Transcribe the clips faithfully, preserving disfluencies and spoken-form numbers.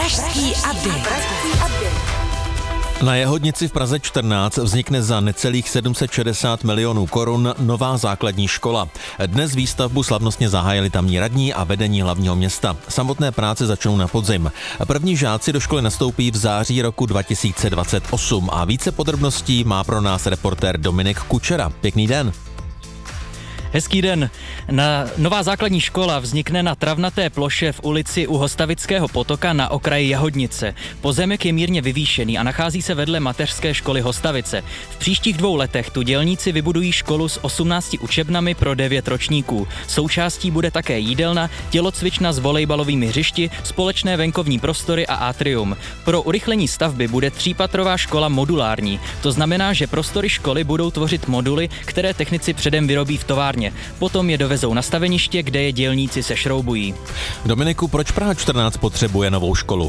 Pražský update. Na Jehodnici v Praze čtrnáct vznikne za necelých sedm set šedesát milionů korun nová základní škola. Dnes výstavbu slavnostně zahájili tamní radní a vedení hlavního města. Samotné práce začnou na podzim. První žáci do školy nastoupí v září roku dva tisíce dvacet osm a více podrobností má pro nás reportér Dominik Kučera. Pěkný den. Hezký den. Na nová základní škola vznikne na travnaté ploše v ulici u Hostavického potoka na okraji Jehodnice. Pozemek je mírně vyvýšený a nachází se vedle mateřské školy Hostavice. V příštích dvou letech tu dělníci vybudují školu s osmnácti učebnami pro devět ročníků. Součástí bude také jídelna, tělocvična s volejbalovými hřišti, společné venkovní prostory a atrium. Pro urychlení stavby bude třípatrová škola modulární. To znamená, že prostory školy budou tvořit moduly, které technici předem vyrobí v továrně. Potom je dovezou na staveniště, kde je dělníci sešroubují. Dominiku, proč Praha čtrnáct potřebuje novou školu?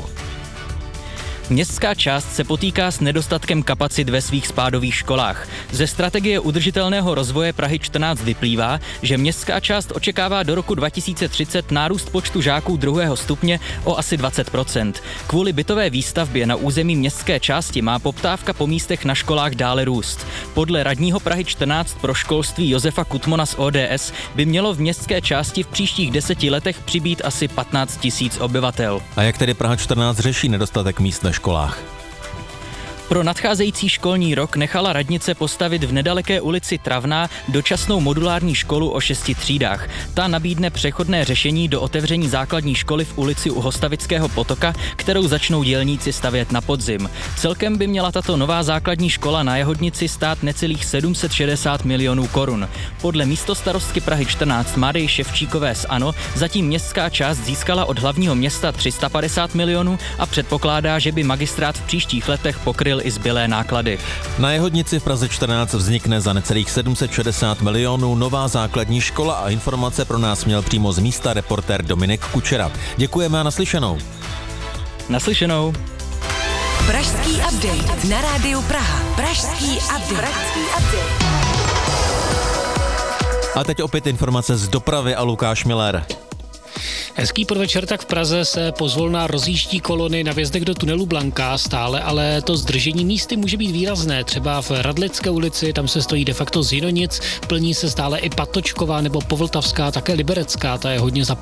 Městská část se potýká s nedostatkem kapacit ve svých spádových školách. Ze strategie udržitelného rozvoje Prahy čtrnáct vyplývá, že městská část očekává do roku dva tisíce třicet nárůst počtu žáků druhého stupně o asi dvacet procent. Kvůli bytové výstavbě na území městské části má poptávka po místech na školách dále růst. Podle radního Prahy čtrnáct pro školství Josefa Kutmona z O D S by mělo v městské části v příštích deseti letech přibýt asi patnáct tisíc obyvatel. A jak tedy Praha čtrnáct řeší nedostatek míst na školách? Pro nadcházející školní rok nechala radnice postavit v nedaleké ulici Travná dočasnou modulární školu o šesti třídách. Ta nabídne přechodné řešení do otevření základní školy v ulici u Hostavického potoka, kterou začnou dělníci stavět na podzim. Celkem by měla tato nová základní škola na Jehodnici stát necelých sedm set šedesát milionů korun. Podle místostarostky Prahy čtrnáct Marii Ševčíkové z ANO zatím městská část získala od hlavního města tři sta padesát milionů a předpokládá, že by magistrát v příštích letech pokryl i zbylé náklady. Na Jehodnici v Praze čtrnáct vznikne za necelých sedm set šedesát milionů nová základní škola a informace pro nás měl přímo z místa reportér Dominik Kučera. Děkujeme a naslyšenou. Naslyšenou. Pražský update na rádiu Praha. Pražský update. Pražský update. A teď opět informace z dopravy a Lukáš Miller. Hezký podvečer, tak v Praze se pozvolna rozjíždí kolony na vjezdech do tunelu Blanka stále, ale to zdržení místy může být výrazné. Třeba v Radlické ulici, tam se stojí de facto z Jinonic, plní se stále i Patočková nebo Povltavská, také Liberecká, ta je hodně zaplněná.